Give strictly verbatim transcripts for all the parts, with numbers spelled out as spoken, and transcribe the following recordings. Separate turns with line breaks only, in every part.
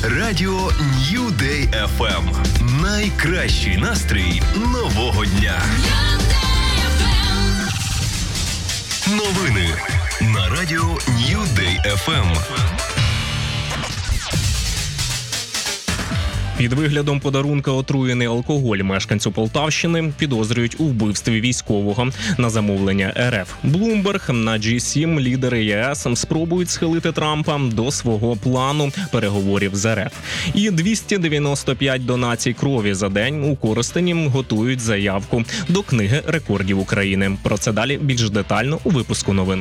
Радіо New Day еф ем. Найкращий настрій нового дня. Новини на Радіо New Day еф ем.
Під виглядом подарунка отруєний алкоголь мешканцю Полтавщини підозрюють у вбивстві військового на замовлення ер еф. Bloomberg на джі сім лідери є ес спробують схилити Трампа до свого плану переговорів з ер еф. І двісті дев'яносто п'ять донацій крові за день у Коростені готують заявку до книги рекордів України. Про це далі більш детально у випуску новин.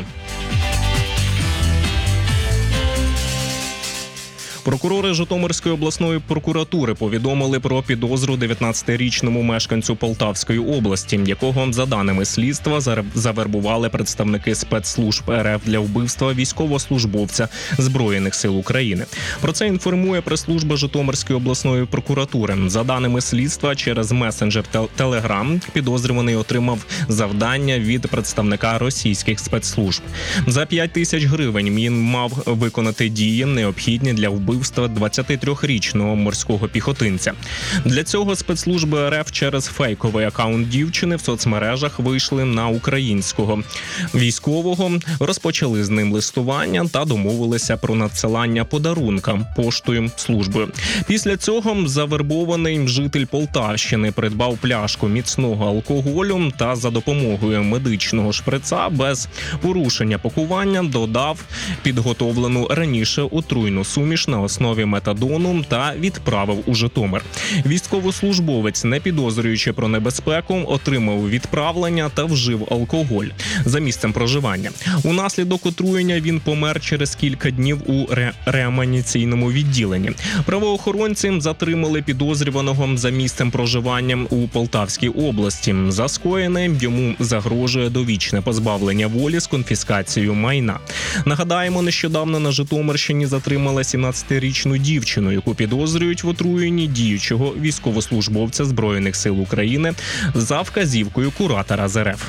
Прокурори Житомирської обласної прокуратури повідомили про підозру дев'ятнадцятирічному мешканцю Полтавської області, якого, за даними слідства, завербували представники спецслужб ер еф для вбивства військовослужбовця Збройних сил України. Про це інформує прес-служба Житомирської обласної прокуратури. За даними слідства, через месенджер Telegram підозрюваний отримав завдання від представника російських спецслужб. За п'ять тисяч гривень він мав виконати дії, необхідні для вбивства вбивства двадцятитрирічного морського піхотинця. Для цього спецслужби ер еф через фейковий акаунт дівчини в соцмережах вийшли на українського військового, розпочали з ним листування та домовилися про надсилання подарунка поштою службою. Після цього завербований житель Полтавщини придбав пляшку міцного алкоголю та за допомогою медичного шприца без порушення пакування додав підготовлену раніше отруйну суміш на основі метадону та відправив у Житомир. Військовослужбовець, не підозрюючи про небезпеку, отримав відправлення та вжив алкоголь за місцем проживання. Унаслідок отруєння він помер через кілька днів у ре- реанімаційному відділенні. Правоохоронці затримали підозрюваного за місцем проживання у Полтавській області. За скоєне йому загрожує довічне позбавлення волі з конфіскацією майна. Нагадаємо, нещодавно на Житомирщині затримала сімнадцятирічну дівчину, яку підозрюють в отруєнні діючого військовослужбовця Збройних сил України за вказівкою куратора з ер еф.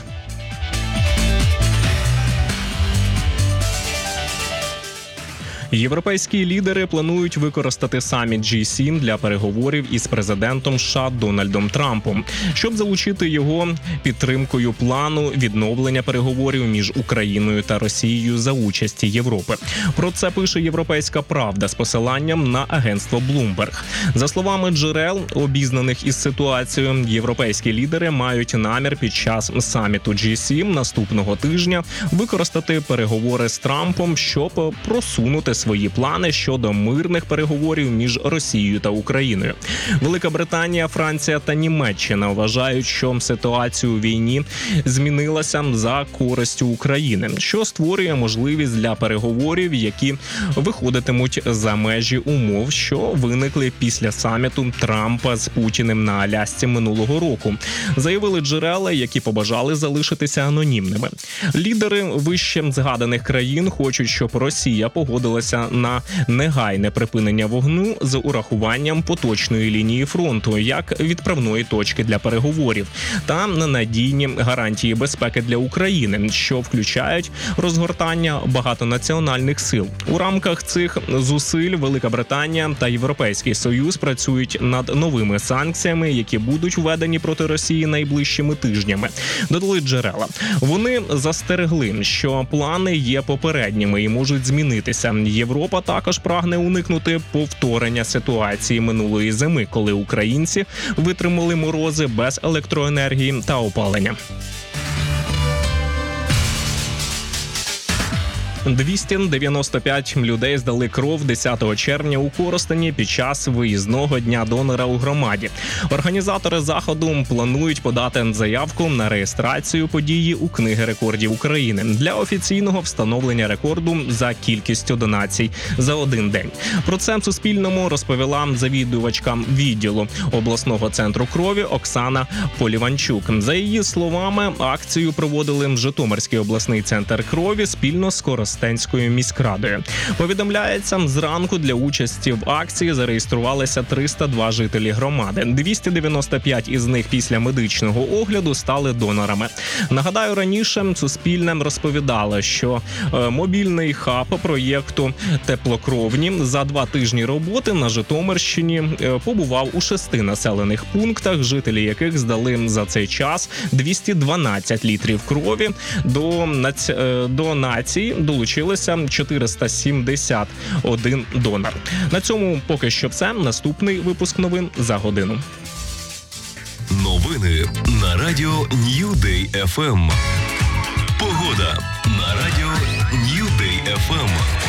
Європейські лідери планують використати саміт джі сім для переговорів із президентом США Дональдом Трампом, щоб залучити його підтримкою плану відновлення переговорів між Україною та Росією за участі Європи. Про це пише «Європейська правда» з посиланням на агентство Bloomberg. За словами джерел, обізнаних із ситуацією, європейські лідери мають намір під час саміту джі сім наступного тижня використати переговори з Трампом, щоб просунути свої плани щодо мирних переговорів між Росією та Україною. Велика Британія, Франція та Німеччина вважають, що ситуація у війні змінилася за користю України, що створює можливість для переговорів, які виходитимуть за межі умов, що виникли після саміту Трампа з Путіним на Алясці минулого року, заявили джерела, які побажали залишитися анонімними. Лідери вище згаданих країн хочуть, щоб Росія погодилася на негайне припинення вогню з урахуванням поточної лінії фронту як відправної точки для переговорів та на надійні гарантії безпеки для України, що включають розгортання багатонаціональних сил. У рамках цих зусиль Велика Британія та Європейський Союз працюють над новими санкціями, які будуть введені проти Росії найближчими тижнями, додали джерела. Вони застерегли, що плани є попередніми і можуть змінитися. Європа також прагне уникнути повторення ситуації минулої зими, коли українці витримали морози без електроенергії та опалення. двісті дев'яносто п'ять людей здали кров десятого червня у Коростені під час виїзного дня донора у громаді. Організатори заходу планують подати заявку на реєстрацію події у книги рекордів України для офіційного встановлення рекорду за кількістю донацій за один день. Про це Суспільному розповіла завідувачка відділу обласного центру крові Оксана Поліванчук. За її словами, акцію проводили Житомирський обласний центр крові спільно з Коростенським Коростенською міськрадою. Повідомляється, зранку для участі в акції зареєструвалися триста два жителі громади. двісті дев'яносто п'ять із них після медичного огляду стали донорами. Нагадаю, раніше Суспільне розповідало, що е, мобільний хаб проєкту «Теплокровні» за два тижні роботи на Житомирщині е, побував у шести населених пунктах, жителі яких здали за цей час двісті дванадцять літрів крові. До, наці... е, до нації долучилися чотириста сімдесят один донор. На цьому поки що все. Наступний випуск новин за годину.
Новини на радіо New Day еф ем. Погода на радіо New Day еф ем.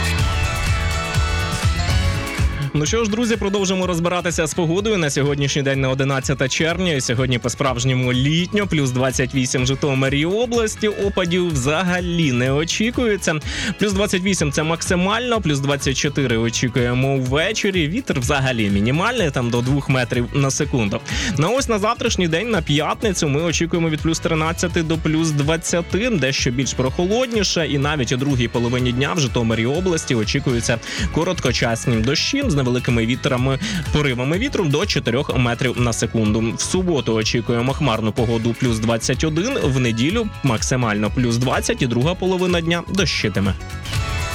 Ну що ж, друзі, продовжимо розбиратися з погодою на сьогоднішній день, на одинадцяте червня. І сьогодні по-справжньому літньо, плюс двадцять вісім в Житомирі області. Опадів взагалі не очікується. Плюс двадцять вісім – це максимально, плюс двадцять чотири очікуємо ввечері. Вітер взагалі мінімальний, там до двох метрів на секунду. На ось на завтрашній день, на п'ятницю, ми очікуємо від плюс тринадцяти до плюс двадцяти, дещо більш прохолодніше. І навіть у другій половині дня в Житомирі області очікуються короткочасні дощі з великими вітрами, поривами вітру до чотирьох метрів на секунду. В суботу очікуємо хмарну погоду плюс двадцять один, в неділю максимально плюс двадцять і друга половина дня дощитиме.